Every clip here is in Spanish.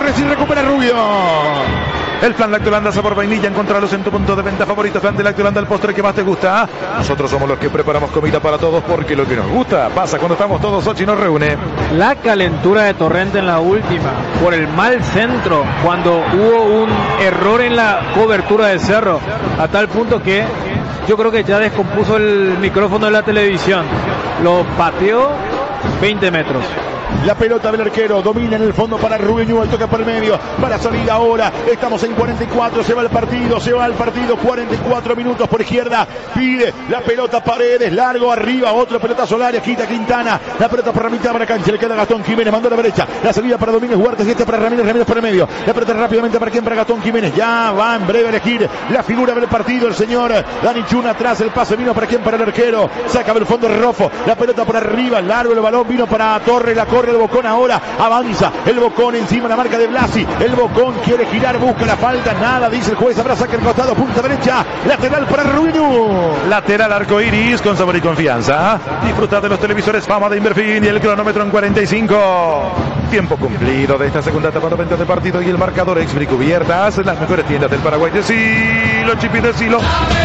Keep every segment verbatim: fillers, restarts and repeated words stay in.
corre sin recupera Rubio. El flan Lactolanda sabor vainilla, encontralos en tu punto de venta favorito. Flan de Lactolanda, el postre que más te gusta. Nosotros somos los que preparamos comida para todos, porque lo que nos gusta pasa cuando estamos todos. Ochi nos reúne. La calentura de Torrente en la última, por el mal centro, cuando hubo un error en la cobertura de Cerro, a tal punto que yo creo que ya descompuso el micrófono de la televisión. Lo pateó veinte metros. La pelota del arquero, domina en el fondo para Rubio Ñúbal, toca por el medio, para salir ahora, estamos en cuarenta y cuatro, se va el partido, se va el partido, cuarenta y cuatro minutos por izquierda, pide la pelota Paredes, largo arriba, otro pelota Solari, quita Quintana, la pelota por la mitad para la cancha, le queda Gastón Jiménez, mandó a la derecha, la salida para Domínguez Huertas y este para Ramírez, Ramírez por el medio, la pelota rápidamente para quien, para Gastón Jiménez, ya va en breve a elegir la figura del partido, el señor Dani Chuna atrás, el pase vino para quien, para el arquero, saca del fondo Rofo, la pelota por arriba, largo el balón, vino para Torre, la corre el Bocón ahora, avanza el Bocón encima la marca de Blasi, el Bocón quiere girar, busca la falta, nada, dice el juez, habrá saque el costado, punta derecha, lateral para Rubio. Lateral arcoiris con sabor y confianza. Disfruta de los televisores Fama de Inverfin y el cronómetro en cuarenta y cinco. Tiempo cumplido de esta segunda etapa noventa de partido y el marcador Exbri cubiertas, las mejores tiendas del Paraguay. Decilo, Chipi, decilo.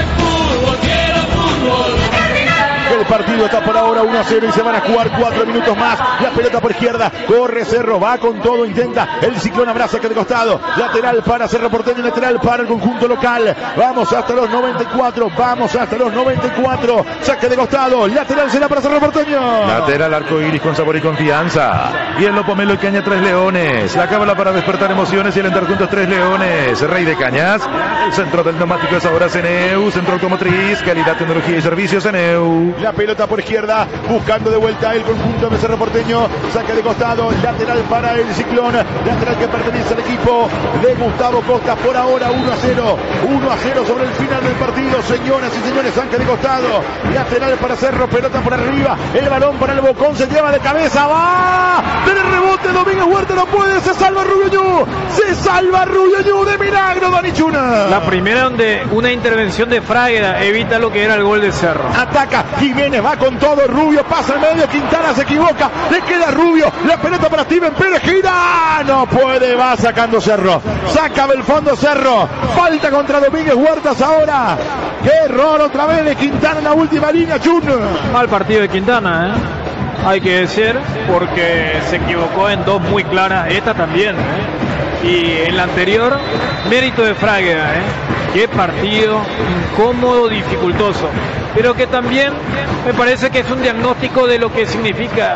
El partido está por ahora uno a cero y se van a jugar cuatro minutos más. La pelota por izquierda, corre Cerro, va con todo, intenta el Ciclón, abraza que de costado, lateral para Cerro Porteño, lateral para el conjunto local. Vamos hasta los noventa y cuatro, vamos hasta los noventa y cuatro, saque de costado, lateral será para Cerro Porteño. Lateral arcoiris con sabor y confianza. Y el Lopomelo y Caña Tres Leones, la cábala para despertar emociones y alentar juntos Tres Leones. Rey de Cañas, el centro del neumático es ahora Ceneu, centro automotriz, calidad, tecnología y servicios Ceneu. La pelota por izquierda, buscando de vuelta el conjunto de Cerro Porteño, saque de costado, lateral para el Ciclón, lateral que pertenece al equipo de Gustavo Costa, por ahora uno a cero, uno a cero sobre el final del partido, señoras y señores, saque de costado, lateral para Cerro, pelota por arriba, el balón para el Bocón, se lleva de cabeza, va, del rebote, Domínguez Huerta no puede, se salva Rubio Ñu, se salva Rubio Ñu de milagro, Dani Chuna. La primera donde una intervención de Fragueda evita lo que era el gol de Cerro. Ataca Jiménez, va con todo, Rubio pasa al medio, Quintana se equivoca, le queda Rubio, la pelota para Steven Pérez, gira, no puede, va sacando Cerro, saca del fondo Cerro, falta contra Domínguez Huertas ahora, qué error otra vez de Quintana en la última línea, Chun. Mal partido de Quintana, ¿eh? Hay que decir, porque se equivocó en dos muy claras, esta también, ¿eh? Y en la anterior, mérito de Fragueda, ¿eh? Qué partido incómodo, dificultoso, pero que también me parece que es un diagnóstico de lo que significa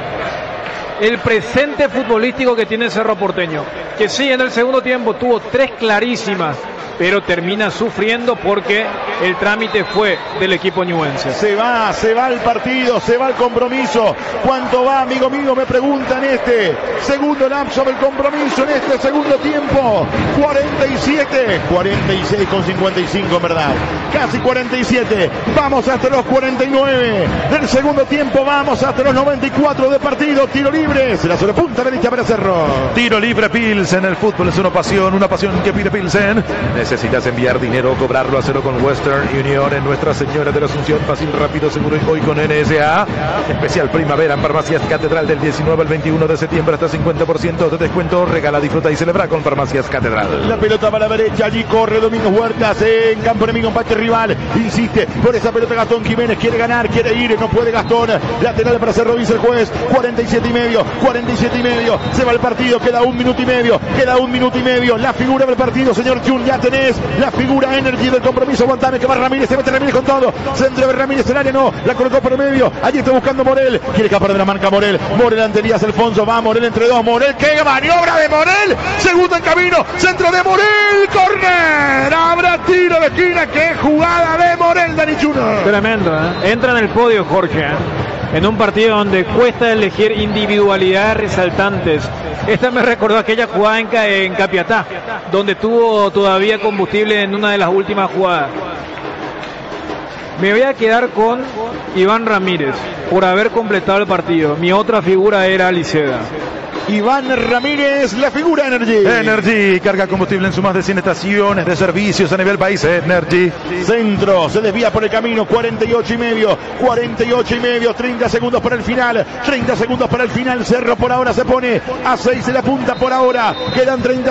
el presente futbolístico que tiene Cerro Porteño, que sí, en el segundo tiempo tuvo tres clarísimas, pero termina sufriendo porque el trámite fue del equipo ñuense. Se va, se va el partido, se va el compromiso. ¿Cuánto va, amigo mío? Me preguntan este segundo lapso del compromiso en este segundo tiempo. cuarenta y siete, cuarenta y seis con cincuenta y cinco, en verdad. Casi cuarenta y siete. Vamos hasta los cuarenta y nueve del segundo tiempo. Vamos hasta los noventa y cuatro de partido. Tiro libre. Se la sobre punta derecha para Cerro. Tiro libre Pilsen. El fútbol es una pasión, una pasión que pide Pilsen. ¿Necesitas enviar dinero o cobrarlo? Hacerlo con Western Union en Nuestra Señora de la Asunción. Fácil, rápido, seguro y hoy con N S A. Especial primavera en Farmacias Catedral del diecinueve al veintiuno de septiembre hasta cincuenta por ciento de descuento. Regala, disfruta y celebra con Farmacias Catedral. La pelota para la derecha. Allí corre Domínguez Huertas en campo enemigo, empate rival. Insiste por esa pelota Gastón Jiménez. Quiere ganar, quiere ir. No puede Gastón. Lateral para Cerro, dice el juez. cuarenta y siete y medio. cuarenta y siete y medio. Se va el partido. Queda un minuto y medio. Queda un minuto y medio. La figura del partido, señor Jun. Ya tenés la figura Energy del compromiso. Aguantame que va Ramírez, se mete Ramírez con todo. Centro de Ramírez, el área no, la colocó por el medio. Allí está buscando Morel, quiere escapar de la marca Morel. Morel ante Elías Alfonso, va Morel entre dos. Morel, qué maniobra de Morel. Segundo en camino, centro de Morel, córner. Habrá tiro de esquina, qué jugada de Morel, Dani Chuna. Tremendo, ¿eh? Entra en el podio Jorge, ¿eh? En un partido donde cuesta elegir individualidades resaltantes. Esta me recordó aquella jugada en, en Capiatá, donde tuvo todavía combustible en una de las últimas jugadas. Me voy a quedar con Iván Ramírez por haber completado el partido. Mi otra figura era Liceda. Iván Ramírez, la figura Energy. Energy, carga combustible en sus más de cien estaciones de servicios a nivel país. Energy. Centro, se desvía por el camino, cuarenta y ocho y medio, cuarenta y ocho y medio, treinta segundos para el final, treinta segundos para el final. Cerro por ahora se pone a seis de la punta por ahora, quedan treinta